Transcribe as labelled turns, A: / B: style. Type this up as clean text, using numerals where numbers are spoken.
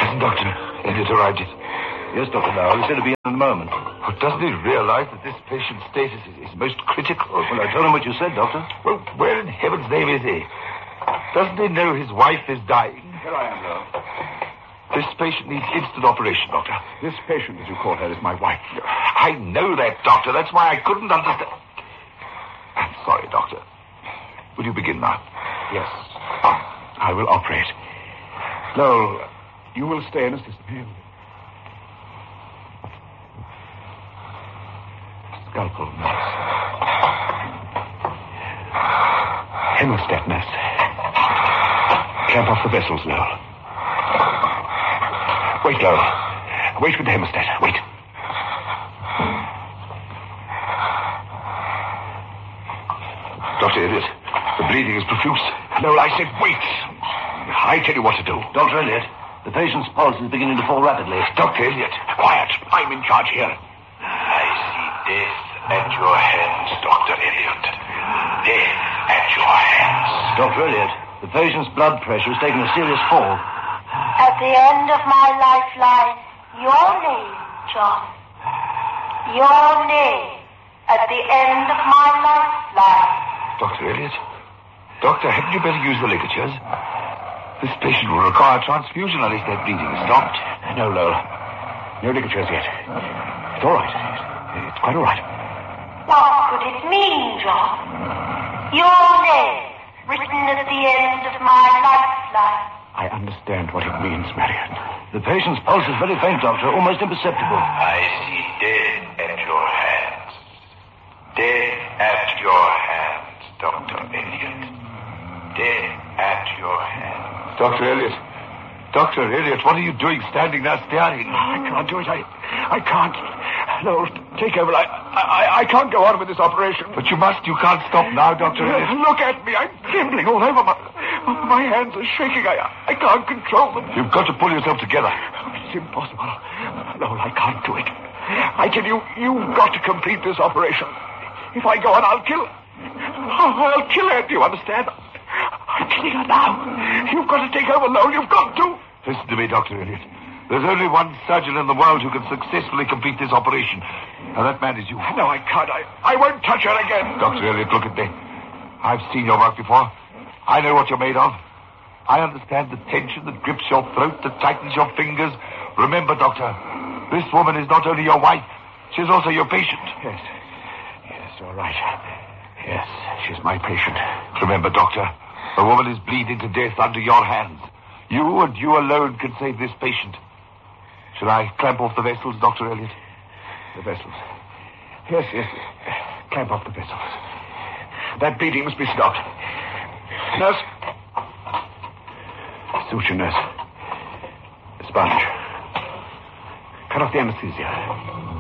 A: Hasn't Dr. Elliot arrived yet?
B: Yes, Dr. Lowell. He said to be in a moment.
A: But doesn't he realize that this patient's status is most critical?
B: Well, I told him what you said, Doctor.
A: Well, where in heaven's name is he? Doesn't he know his wife is dying?
C: Here I am, Lowell.
A: This patient needs instant operation, Doctor.
C: This patient, as you call her, is my wife.
A: I know that, Doctor. That's why I couldn't understand. I'm sorry, Doctor. Will you begin now?
C: Yes. I will operate. Lowell, you will stay and assist me. Scalpel, nurse. Hemostat, nurse. Clamp off the vessels, Lowell. Wait, Lowell. Wait with the hemostat. Wait.
A: Dr. Elliot, the bleeding is profuse.
C: Lowell, I said wait. I tell you what to do.
B: Dr. Elliot, the patient's pulse is beginning to fall rapidly.
A: Dr. Elliot.
C: Quiet. I'm in charge here.
D: I see death at your hands, Dr. Elliot. Death at your hands.
B: Dr. Elliot, the patient's blood pressure has taken a serious fall.
E: At the end of my lifeline, your name, John. Your name at the end of my lifeline.
A: Dr. Elliot? Doctor, hadn't you better use the ligatures? This patient will require transfusion unless that bleeding is stopped.
C: No, Lowell. No ligatures yet. It's all right. It's quite all right.
E: What could it mean, John? Your name written at the end of my lifeline.
C: I understand what it means, Marion.
B: The patient's pulse is very faint, Doctor, almost imperceptible.
D: I see death at your hands. Death at your hands, Dr. Elliot. Death at your hands.
A: Dr. Elliot. Dr. Elliot, what are you doing standing there staring?
C: I can't do it. I can't. Lowell, take over. I can't go on with this operation.
A: But you must. You can't stop now, Dr. Elliot.
C: Look at me. I'm trembling all over. My hands are shaking. I can't control them.
A: You've got to pull yourself together.
C: It's impossible. Lowell, I can't do it. I tell you, you've got to complete this operation. If I go on, I'll kill her. Do you understand? I'm killing her now. You've got to take over, Lowell. You've got to.
A: Listen to me, Dr. Elliot. There's only one surgeon in the world who can successfully complete this operation. And that man is you.
C: No, I can't. I won't touch her again.
A: Dr. Elliot, look at me. I've seen your work before. I know what you're made of. I understand the tension that grips your throat, that tightens your fingers. Remember, Doctor, this woman is not only your wife, she's also your patient.
C: Yes. Yes, all right. Yes, she's my patient.
A: Remember, Doctor, the woman is bleeding to death under your hands. You and you alone can save this patient. Shall I clamp off the vessels, Dr. Elliot?
C: The vessels. Yes. Clamp off the vessels. That bleeding must be stopped. Nurse. Suture, nurse. Sponge. Cut off the anesthesia.